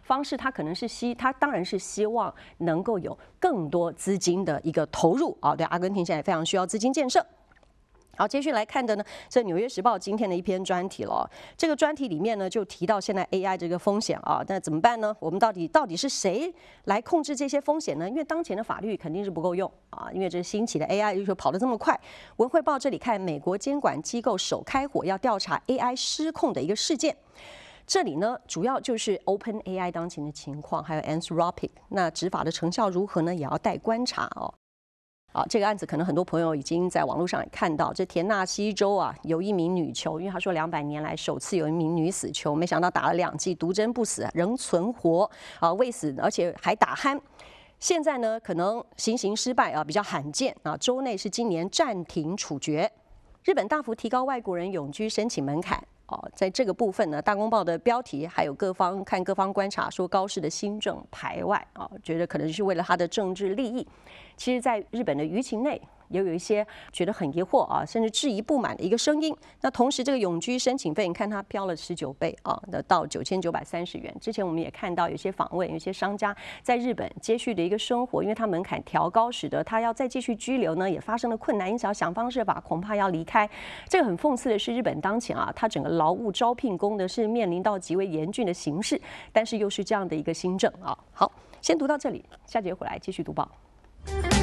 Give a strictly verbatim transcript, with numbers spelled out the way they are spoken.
方式，它可能是希，它当然是希望能够有更多资金的一个投入啊。对，阿根廷现在非常需要资金建设。好，接续来看的呢，是《纽约时报》今天的一篇专题了。这个专题里面呢，就提到现在 A I 这个风险啊，那怎么办呢？我们到底到底是谁来控制这些风险呢？因为当前的法律肯定是不够用啊，因为这新起的 A I 又说跑得这么快。文汇报这里看，美国监管机构首开火，要调查 A I 失控的一个事件。这里呢，主要就是 OpenAI 当前的情况，还有 Anthropic， 那执法的成效如何呢？也要待观察哦。啊，这个案子可能很多朋友已经在网络上也看到，这田纳西州啊，有一名女囚，因为他说两百年来首次有一名女死囚，没想到打了两剂毒针不死，仍存活啊，未死，而且还打鼾。现在呢，可能行刑失败啊，比较罕见啊，州内是今年暂停处决。日本大幅提高外国人永居申请门槛。哦，在这个部分呢，《大公报》的标题还有各方看各方观察说，高市的新政排外啊，觉得可能是为了他的政治利益。其实，在日本的舆情内，也有一些觉得很疑惑啊，甚至质疑不满的一个声音。那同时，这个永居申请费，你看它飙了十九倍啊，到九千九百三十元。之前我们也看到有些访问，有些商家在日本接续的一个生活，因为它门槛调高，使得他要再继续居留呢，也发生了困难，因此要想方设法，恐怕要离开。这个很讽刺的是，日本当前啊，它整个劳务招聘工呢是面临到极为严峻的形势，但是又是这样的一个新政啊。好，先读到这里，下节回来继续读报。